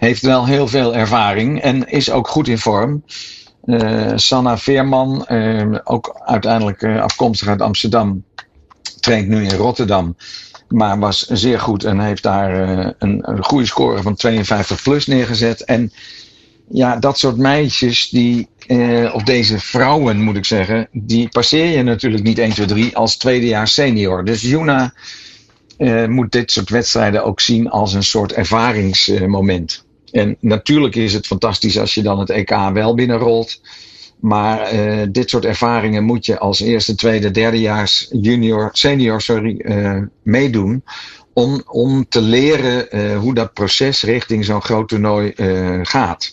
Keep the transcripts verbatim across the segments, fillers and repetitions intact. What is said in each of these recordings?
heeft wel heel veel ervaring en is ook goed in vorm. Uh, Sanna Veerman, uh, ook uiteindelijk uh, afkomstig uit Amsterdam, traint nu in Rotterdam. Maar was zeer goed en heeft daar uh, een, een goede score van tweeënvijftig plus neergezet. En ja, dat soort meisjes, die, uh, of deze vrouwen moet ik zeggen, die passeer je natuurlijk niet één, twee, drie als tweedejaars senior. Dus Yuna uh, moet dit soort wedstrijden ook zien als een soort ervaringsmoment. Uh, en natuurlijk is het fantastisch als je dan het E K wel binnenrolt. Maar uh, dit soort ervaringen moet je als eerste, tweede, derdejaars junior, senior sorry, uh, meedoen. Om, om te leren uh, hoe dat proces richting zo'n groot toernooi uh, gaat.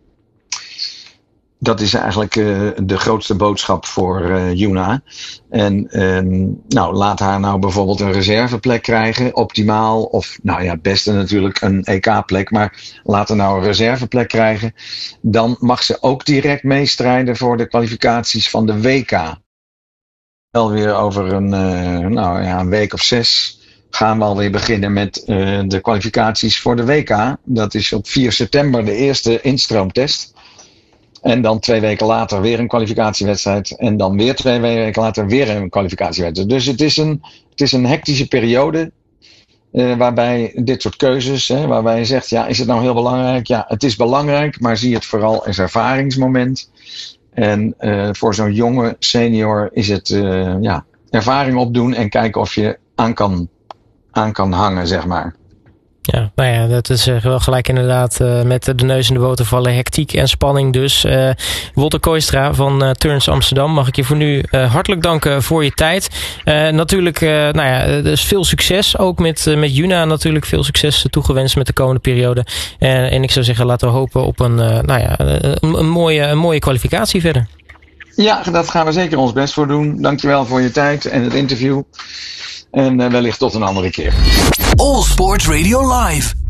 Dat is eigenlijk uh, de grootste boodschap voor uh, Yuna. En uh, nou, laat haar nou bijvoorbeeld een reserveplek krijgen, optimaal. Of nou ja, het beste natuurlijk een E K-plek. Maar laat haar nou een reserveplek krijgen. Dan mag ze ook direct meestrijden voor de kwalificaties van de W K. Wel weer over een, uh, nou ja, een week of zes gaan we alweer beginnen met uh, de kwalificaties voor de W K. Dat is op vier september de eerste instroomtest. En dan twee weken later weer een kwalificatiewedstrijd. En dan weer twee weken later weer een kwalificatiewedstrijd. Dus het is een, het is een hectische periode. Uh, waarbij dit soort keuzes, hè, waarbij je zegt, ja, is het nou heel belangrijk? Ja, het is belangrijk, maar zie het vooral als ervaringsmoment. En uh, voor zo'n jonge senior is het uh, ja, ervaring opdoen en kijken of je aan kan, aan kan hangen, zeg maar. Ja, nou ja, dat is uh, wel gelijk inderdaad uh, met de neus in de boter vallen, hectiek en spanning dus. Uh, Wolter Kooistra van uh, Turns Amsterdam, mag ik je voor nu uh, hartelijk danken voor je tijd. Uh, natuurlijk, uh, nou ja, dus veel succes. Ook met, uh, met Yuna natuurlijk veel succes toegewenst met de komende periode. Uh, en ik zou zeggen, laten we hopen op een, uh, nou ja, een, een, mooie, een mooie kwalificatie verder. Ja, dat gaan we zeker ons best voor doen. Dankjewel voor je tijd en het interview. En uh, wellicht tot een andere keer. All Sports Radio Live.